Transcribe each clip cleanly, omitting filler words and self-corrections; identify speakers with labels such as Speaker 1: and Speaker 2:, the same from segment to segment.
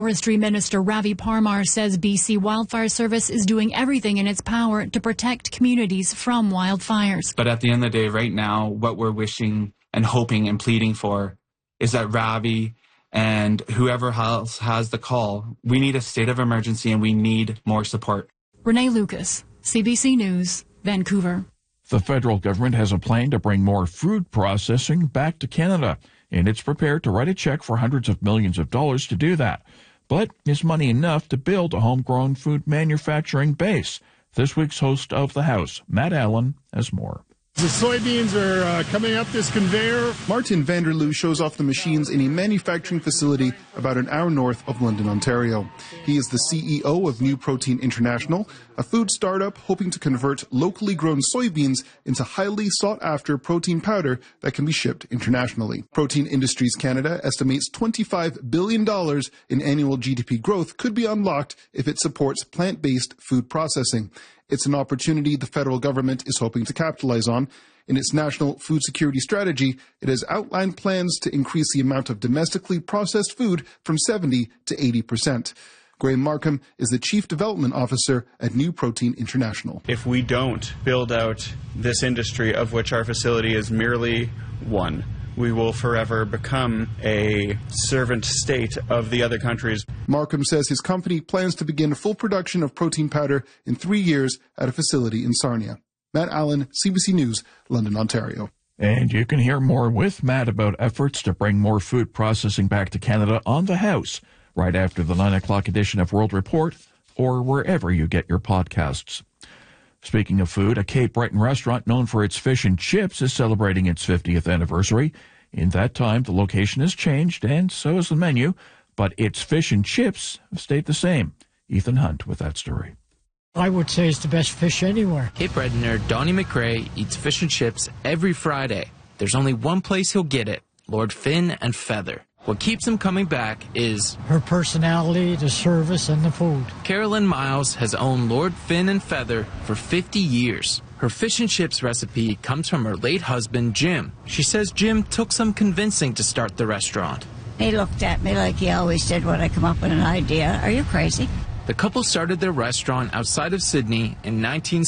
Speaker 1: Forestry Minister Ravi Parmar says BC Wildfire Service is doing everything in its power to protect communities from wildfires.
Speaker 2: But at the end of the day, right now, what we're wishing and hoping and pleading for is that Ravi and whoever else has the call, we need a state of emergency and we need more support.
Speaker 1: Renee Lucas, CBC News, Vancouver.
Speaker 3: The federal government has a plan to bring more food processing back to Canada, and it's prepared to write a check for hundreds of millions of dollars to do that. But is money enough to build a homegrown food manufacturing base? This week's host of The House, Matt Allen, has more.
Speaker 4: The soybeans are coming up this conveyor.
Speaker 5: Martin Vanderloo shows off the machines in a manufacturing facility about an hour north of London, Ontario. He is the CEO of New Protein International, a food startup hoping to convert locally grown soybeans into highly sought-after protein powder that can be shipped internationally. Protein Industries Canada estimates $25 billion in annual GDP growth could be unlocked if it supports plant-based food processing. It's an opportunity the federal government is hoping to capitalize on. In its national food security strategy, it has outlined plans to increase the amount of domestically processed food from 70 to 80%. Graham Markham is the Chief Development Officer at New Protein International.
Speaker 6: If we don't build out this industry, of which our facility is merely one, we will forever become a servant state of the other countries.
Speaker 5: Markham says his company plans to begin full production of protein powder in 3 years at a facility in Sarnia. Matt Allen, CBC News, London, Ontario.
Speaker 3: And you can hear more with Matt about efforts to bring more food processing back to Canada on The House right after the 9 o'clock edition of World Report or wherever you get your podcasts. Speaking of food, a Cape Breton restaurant known for its fish and chips is celebrating its 50th anniversary. In that time, the location has changed, and so has the menu, but its fish and chips have stayed the same. Ethan Hunt with that story.
Speaker 7: I would say it's the best fish anywhere.
Speaker 8: Cape Bretoner Donnie McRae eats fish and chips every Friday. There's only one place he'll get it, Lord Fin and Feather. What keeps him coming back is
Speaker 7: her personality, the service, and the food.
Speaker 8: Carolyn Miles has owned Lord Fin and Feather for 50 years. Her fish and chips recipe comes from her late husband, Jim. She says Jim took some convincing to start the restaurant.
Speaker 9: He looked at me like he always did when I come up with an idea. Are you crazy?
Speaker 8: The couple started their restaurant outside of Sydney in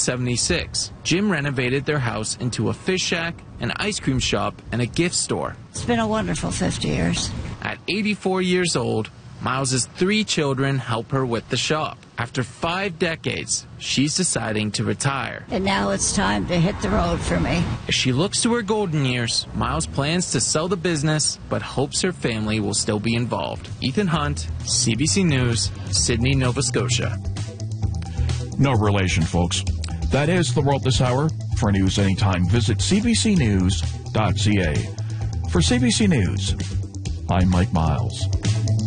Speaker 8: 1976. Jim renovated their house into a fish shack, an ice cream shop, and a gift store.
Speaker 9: It's been a wonderful 50 years.
Speaker 8: At 84 years old, Miles's 3 children help her with the shop. After 5 decades, she's deciding to retire.
Speaker 9: And now it's time to hit the road for me.
Speaker 8: As she looks to her golden years, Miles plans to sell the business, but hopes her family will still be involved. Ethan Hunt, CBC News, Sydney, Nova Scotia.
Speaker 3: No relation, folks. That is the world this hour. For news anytime, visit cbcnews.ca. For CBC News, I'm Mike Miles.